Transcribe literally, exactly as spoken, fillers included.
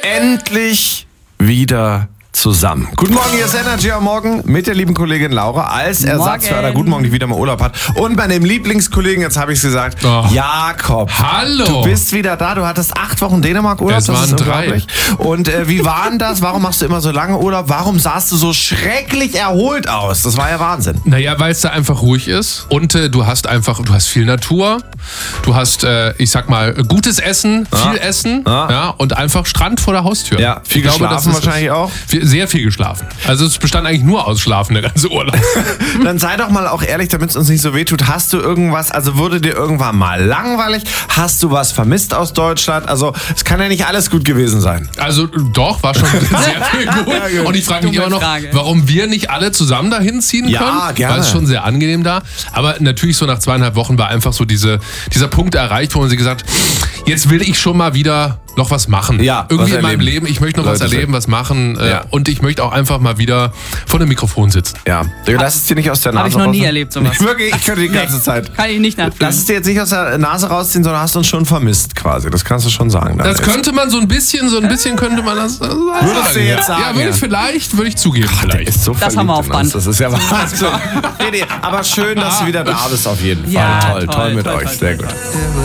endlich wieder zusammen. Guten Morgen, hier ist Energy am Morgen mit der lieben Kollegin Laura als Ersatz für Anna. Guten Morgen, die wieder mal Urlaub hat. Und bei dem Lieblingskollegen, jetzt habe ich es gesagt, oh. Jakob. Hallo. Du bist wieder da. Du hattest acht Wochen Dänemark-Urlaub. Es waren drei. Und äh, wie war denn das? Warum machst du immer so lange Urlaub? Warum sahst du so schrecklich erholt aus? Das war ja Wahnsinn. Naja, weil es da einfach ruhig ist. Und äh, du hast einfach, du hast viel Natur. Du hast, äh, ich sag mal, gutes Essen, viel ah. Essen. Ah. Ja, und einfach Strand vor der Haustür. Ja, viel ich geschlafen glaube, das ist, wahrscheinlich auch. Viel, sehr viel geschlafen. Also es bestand eigentlich nur aus Schlafen, der ganze Urlaub. Dann sei doch mal auch ehrlich, damit es uns nicht so wehtut. Hast du irgendwas, also wurde dir irgendwann mal langweilig? Hast du was vermisst aus Deutschland? Also es kann ja nicht alles gut gewesen sein. Also doch, war schon sehr viel gut. Und ich frage mich immer noch, Frage. warum wir nicht alle zusammen dahin ziehen können. Ja, gerne. Weil es schon sehr angenehm da. Aber natürlich so nach zweieinhalb Wochen war einfach so diese, dieser Punkt erreicht, wo man sich gesagt, jetzt will ich schon mal wieder noch was machen. Ja, irgendwie was in meinem erleben. Leben. Ich möchte noch Leute was erleben, sind. was machen. Äh, Ja. Und ich möchte auch einfach mal wieder vor dem Mikrofon sitzen. Ja, lass es dir nicht aus der Nase Habe ich noch nie rausziehen. erlebt, sowas. Wirklich, ich könnte die ganze Zeit. Kann ich nicht Lass nachfühlen. es dir jetzt nicht aus der Nase rausziehen, sondern hast uns schon vermisst quasi. Das kannst du schon sagen. dann Das jetzt. könnte man so ein bisschen, so ein bisschen könnte man das äh, sagen. Würdest du jetzt sagen, Ja, würde ja. ich vielleicht, würde ich zugeben. Der vielleicht. ist so Das haben wir verliebt auf in uns. Band. Das ist ja Wahnsinn. Nee, nee, aber schön, dass du wieder da bist auf jeden Fall. Ja, toll, toll, toll, mit toll, euch. toll, Sehr toll, gut. toll.